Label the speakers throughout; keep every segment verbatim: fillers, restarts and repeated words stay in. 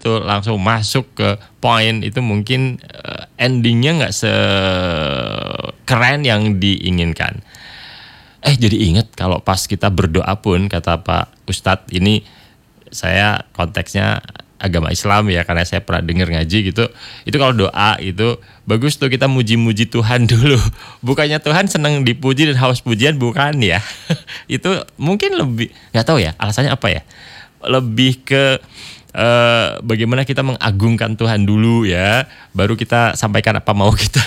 Speaker 1: gitu langsung masuk ke poin itu mungkin uh, endingnya nggak sekeren yang diinginkan. Eh jadi inget kalau pas kita berdoa pun kata Pak Ustadz, ini saya konteksnya agama Islam ya karena saya pernah dengar ngaji gitu. Itu kalau doa itu bagus tuh kita muji-muji Tuhan dulu. Bukannya Tuhan senang dipuji dan haus pujian, bukan ya. Itu mungkin lebih nggak tahu ya alasannya apa ya. Lebih ke uh, bagaimana kita mengagungkan Tuhan dulu ya, baru kita sampaikan apa mau kita.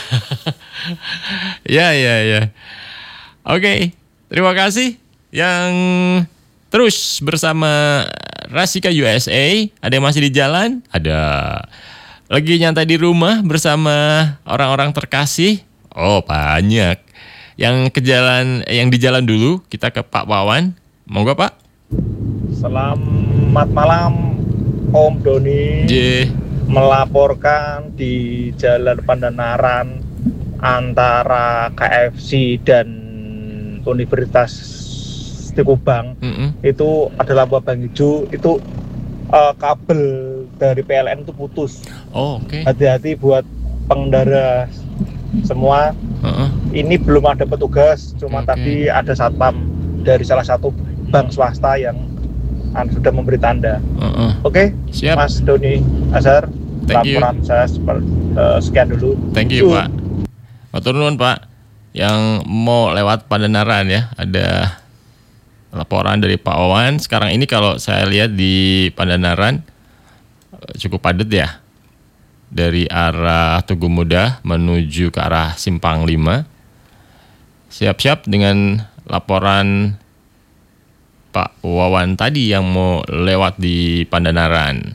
Speaker 1: ya ya ya. Oke, terima kasih yang terus bersama Rasika U S A. Ada yang masih di jalan, ada lagi nyantai di rumah bersama orang-orang terkasih. Oh banyak. Yang ke jalan, yang di jalan dulu, kita ke Pak Wawan. Monggo Pak.
Speaker 2: Selamat malam Om Doni.
Speaker 1: J.
Speaker 2: Melaporkan di Jalan Pandanaran antara K F C dan Universitas Kubang, mm-hmm. itu ada lampu abang hijau, itu uh, kabel dari P L N itu putus.
Speaker 1: Oh, oke. Okay.
Speaker 2: Hati-hati buat pengendara semua. Uh-uh. Ini belum ada petugas, cuma okay. tadi ada satpam dari salah satu bank swasta yang an, sudah memberi tanda. Uh-uh. Oke, okay? Mas Doni Azhar, laporan saya uh, sekian dulu.
Speaker 1: Thank you, Pak. Matur nuwun, Pak. Yang mau lewat Pandanaran ya, ada laporan dari Pak Wawan. Sekarang ini kalau saya lihat di Pandanaran cukup padat ya. Dari arah Tugu Muda menuju ke arah Simpang lima. Siap-siap dengan laporan Pak Wawan tadi yang mau lewat di Pandanaran.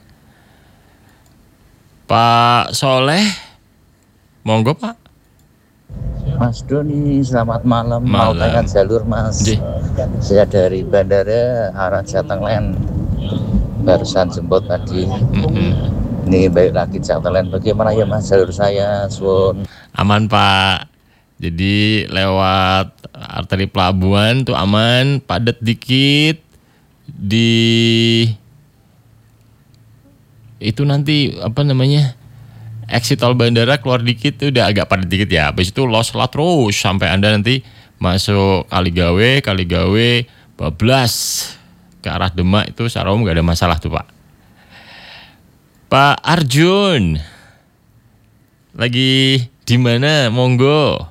Speaker 1: Pak Soleh, monggo Pak.
Speaker 3: Mas Doni, selamat malam.
Speaker 1: malam.
Speaker 3: Mau tanya jalur Mas. J. Saya dari bandara arah Jatenglen, barusan jemput tadi. Mm-hmm. Ini balik lagi Jatenglen. Bagaimana ya Mas jalur saya? Sun.
Speaker 1: Aman Pak. Jadi lewat arteri pelabuhan tuh aman, padat dikit. Di itu nanti apa namanya? Exit tol bandara keluar dikit tuh udah agak padat dikit ya. Habis itu los lah terus sampai Anda nanti masuk Kaligawe, Kaligawe bablas ke arah Demak itu secara umum gak ada masalah tuh Pak. Pak Arjun lagi di mana? Monggo.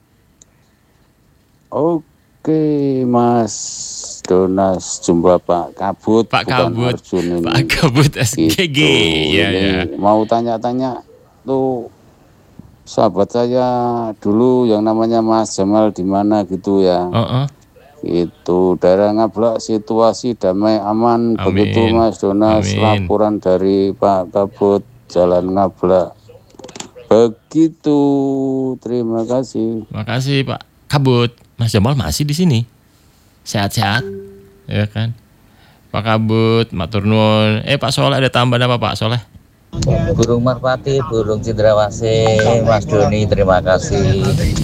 Speaker 4: Oke Mas Donas, jumpa Pak Kabut.
Speaker 1: Pak Kabut,
Speaker 4: Arjun ini.
Speaker 1: Pak Kabut S G G.
Speaker 4: Gitu.
Speaker 1: Ya, ya.
Speaker 4: Mau tanya-tanya tuh sahabat saya dulu yang namanya Mas Jamal di mana gitu ya.
Speaker 1: Uh-uh.
Speaker 4: Itu daerah Ngablak situasi damai aman. Amin. Begitu Mas Donas. Amin. Laporan dari Pak Kabut Jalan Ngablak. Begitu. Terima kasih.
Speaker 1: Terima kasih Pak Kabut. Mas Jamal masih di sini. Sehat-sehat. Ya kan. Pak Kabut, matur nuwun. Eh Pak Soleh ada tambahan apa Pak Soleh?
Speaker 3: Burung merpati, burung cendrawasih, Mas Doni, terima kasih.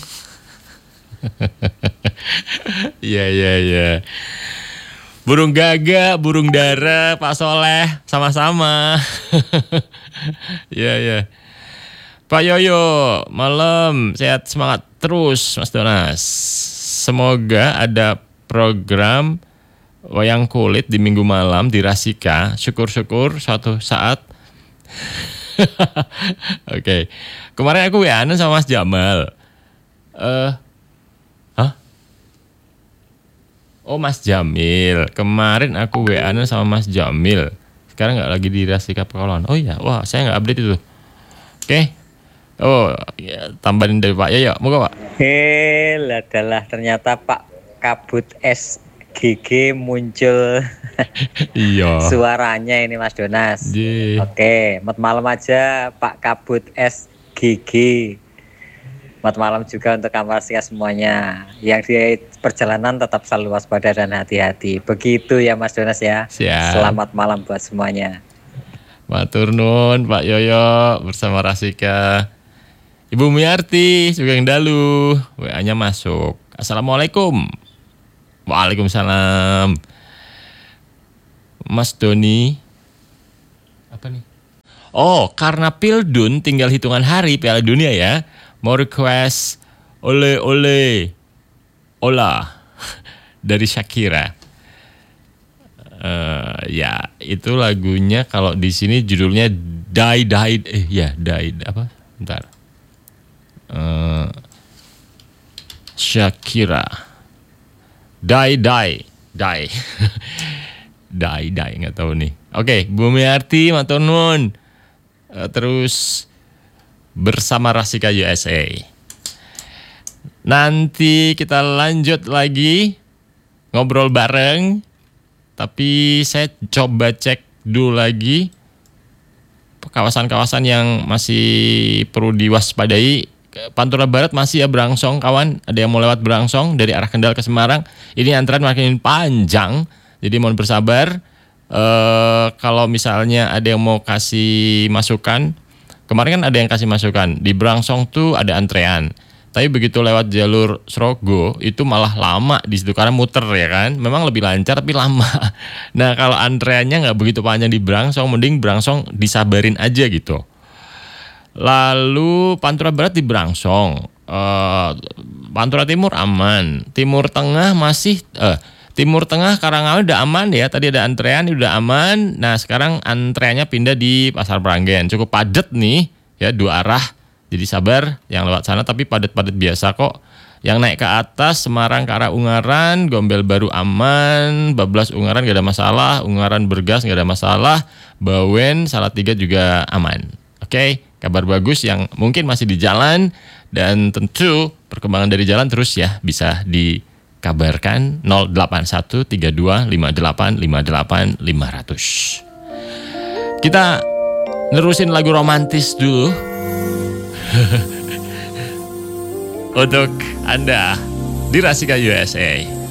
Speaker 1: Iya, iya, iya. Burung gagak, burung dara, Pak Soleh, sama-sama. Iya, iya. Pak Yoyo, malam, sehat semangat terus, Mas Donas. Semoga ada program wayang kulit di minggu malam di Rasika. Syukur-syukur suatu saat. Oke, okay. Kemarin aku W A-an sama Mas Jamal. Uh, Hah? Oh Mas Jamil. Kemarin aku W A-an sama Mas Jamil. Sekarang nggak lagi di Rasika Pekalongan. Oh iya, wah saya nggak update itu. Oke. Okay. Oh, ya, tambahin dari Pak Yoyo. Moga Pak.
Speaker 5: Hei, adalah ternyata Pak Kabut S G G muncul.
Speaker 1: Iya.
Speaker 5: Suaranya ini Mas Donas.
Speaker 1: Ye.
Speaker 5: Oke, mat malam aja Pak Kabut S G G. Mat malam juga untuk kamar sia semuanya. Yang di perjalanan tetap selalu waspada dan hati-hati. Begitu ya Mas Donas ya.
Speaker 1: Siap.
Speaker 5: Selamat malam buat semuanya.
Speaker 1: Matur nuwun Pak Yoyo bersama Rasika. Ibu Miarti Sugeng Dalu, W A-nya masuk. Assalamualaikum. Waalaikumsalam. Mas Doni. Apa nih? Oh, karena Pildun tinggal hitungan hari Piala Dunia ya. Mau request Ole Ole Ola dari Shakira. Uh, ya, itu lagunya kalau di sini judulnya Die Die eh ya Die apa? Bentar. Uh, Shakira. Die Die Die. Die Die nggak tahu nih. Oke, Bumi Arti matur nuwun. Uh, terus bersama Rasika U S A. Nanti kita lanjut lagi ngobrol bareng. Tapi saya coba cek dulu lagi kawasan-kawasan yang masih perlu diwaspadai. Pantura Barat masih ya Brangsong kawan. Ada yang mau lewat Brangsong dari arah Kendal ke Semarang. Ini antrean makin panjang. Jadi mohon bersabar. E, kalau misalnya ada yang mau kasih masukan. Kemarin kan ada yang kasih masukan. Di Brangsong tuh ada antrean. Tapi begitu lewat jalur Srogo itu malah lama di situ karena muter ya kan. Memang lebih lancar tapi lama. Nah kalau antreannya nggak begitu panjang di Brangsong, mending Brangsong disabarin aja gitu. Lalu Pantura Barat di Brangsong, uh, Pantura Timur aman, Timur Tengah masih, uh, Timur Tengah Karangawi udah aman ya. Tadi ada antrean udah aman. Nah sekarang antreannya pindah di Pasar Pranggen. Cukup padat nih ya dua arah. Jadi sabar yang lewat sana tapi padat-padat biasa kok. Yang naik ke atas Semarang ke arah Ungaran, Gombel Baru aman, Bablas Ungaran gak ada masalah, Ungaran Bergas gak ada masalah, Bawen Salatiga juga aman. Oke, kabar bagus yang mungkin masih di jalan dan tentu perkembangan dari jalan terus ya bisa dikabarkan nol delapan satu tiga dua lima delapan lima delapan lima nol nol. Kita nerusin lagu romantis dulu. Untuk Anda di Rasika U S A.